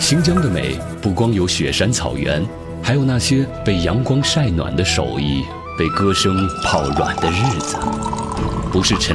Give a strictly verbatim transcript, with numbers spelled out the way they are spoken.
新疆的美不光有雪山草原，还有那些被阳光晒暖的手艺，被歌声泡软的日子。不是沉